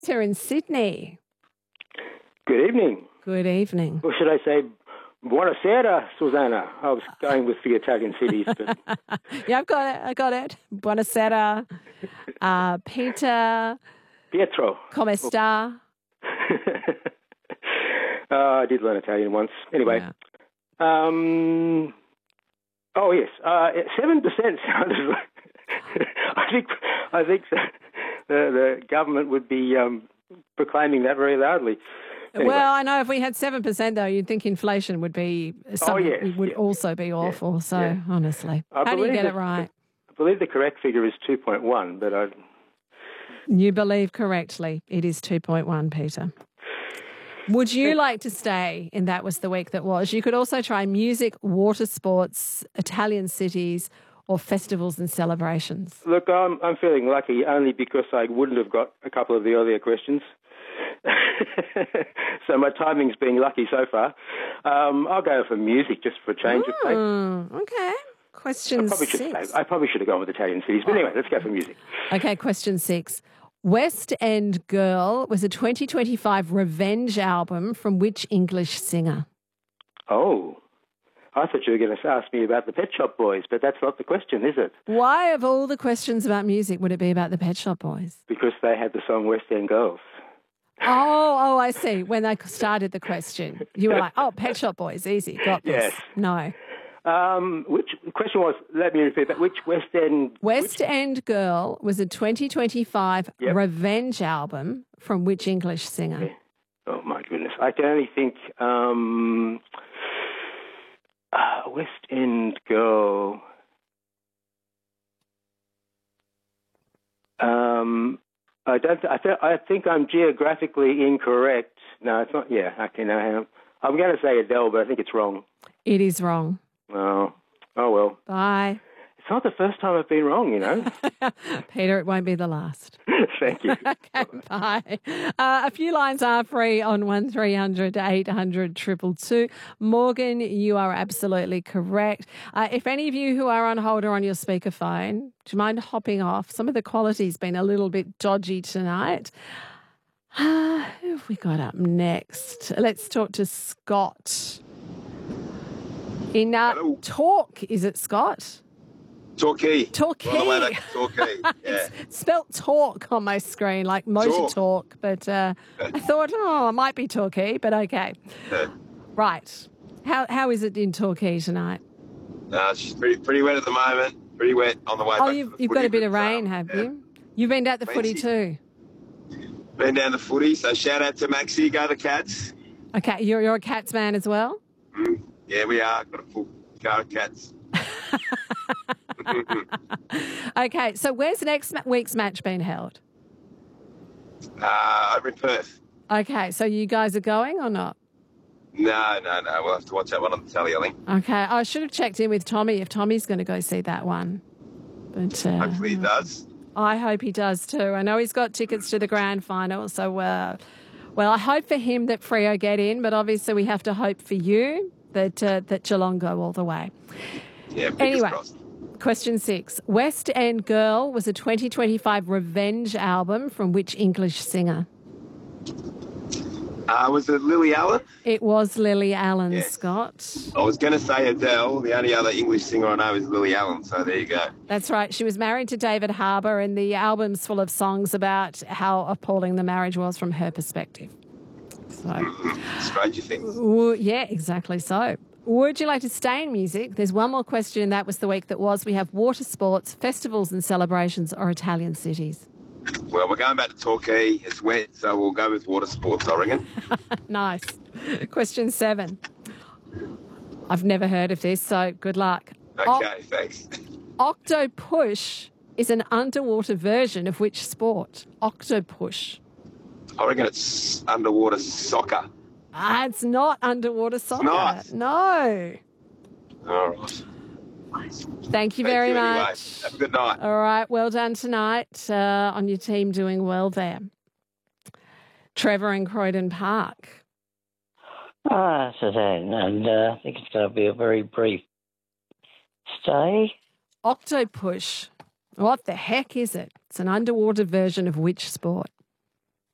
Peter in Sydney. Good evening. Good evening. Or should I say, buonasera, Susanna. I was going with the Italian cities. But... Yeah, I got it. Buonasera. Peter. Pietro. Come sta? I did learn Italian once. Anyway. Yeah. Oh, yes. 7% sounded like... I think the government would be proclaiming that very loudly. Anyway. Well, I know if we had 7%, though, you'd think inflation would be something would also be awful. So, honestly, how do you get it right? I believe the correct figure is 2.1, but I... You believe correctly. It is 2.1, Peter. Would you like to stay in That Was the Week That Was? You could also try music, water sports, Italian cities, or festivals and celebrations. Look, I'm feeling lucky only because I wouldn't have got a couple of the earlier questions. So my timing's been lucky so far. I'll go for music just for a change of pace. Okay. Question 6. I probably should have gone with Italian cities, but anyway, let's go for music. Okay, question 6. West End Girl was a 2025 revenge album from which English singer? Oh, I thought you were going to ask me about the Pet Shop Boys, but that's not the question, is it? Why, of all the questions about music, would it be about the Pet Shop Boys? Because they had the song West End Girls. Oh, I see. When they started the question, you were like, oh, Pet Shop Boys, easy, got this. Yes. No. Which question was, let me repeat that, which West End... West End Girl was a 2025 revenge album from which English singer? Okay. Oh, my goodness. I can only think... West End Girl... I think I'm geographically incorrect. No, it's not. Yeah, okay, no, I'm going to say Adele, but I think it's wrong. It is wrong. Oh well. Bye. It's not the first time I've been wrong, you know. Peter, it won't be the last. Thank you. Okay, bye. A few lines are free on 1300 800 222. Morgan, you are absolutely correct. If any of you who are on hold or on your speakerphone, do you mind hopping off? Some of the quality's been a little bit dodgy tonight. Who have we got up next? Let's talk to Scott. In Talk, is it Scott? Torquay. Torquay. On the way back to Torquay. Yeah. It's spelt talk on my screen, like motor talk. But I thought, it might be Torquay, but okay. Yeah. Right. How is it in Torquay tonight? It's just pretty wet at the moment. Pretty wet on the way back. Oh, you've got a bit of rain, have you? You've been down the footy too? Been down the footy, so shout out to Maxie. Go the Cats. Okay, you're a Cats man as well? Yeah, we are. Got a full car of Cats. Okay, so where's next week's match being held? Over in Perth. Okay, so you guys are going or not? No. We'll have to watch that one on the telly, I think. Okay, I should have checked in with Tommy if Tommy's going to go see that one. But hopefully he does. I hope he does too. I know he's got tickets to the grand final, so well, I hope for him that Freo get in, but obviously we have to hope for you that Geelong go all the way. Yeah, anyway, crossed. Question 6. West End Girl was a 2025 revenge album from which English singer? Was it Lily Allen? It was Lily Allen, yes. Scott. I was going to say Adele. The only other English singer I know is Lily Allen, so there you go. That's right. She was married to David Harbour, and the album's full of songs about how appalling the marriage was from her perspective. So, Stranger Things. Yeah, exactly so. Would you like to stay in music? There's one more question, and that was the week that was. We have water sports, festivals and celebrations, or Italian cities. Well, we're going back to Torquay. It's wet, so we'll go with water sports, I reckon. Nice. Question 7. I've never heard of this, so good luck. Okay, thanks. Octopush is an underwater version of which sport? Octopush. I reckon it's underwater soccer. It's not underwater soccer. Not? No. All right. Thank you very much. Anyway. Have a good night. All right. Well done tonight on your team doing well there. Trevor in Croydon Park. Suzanne, and I think it's going to be a very brief stay. Octopush. What the heck is it? It's an underwater version of which sport?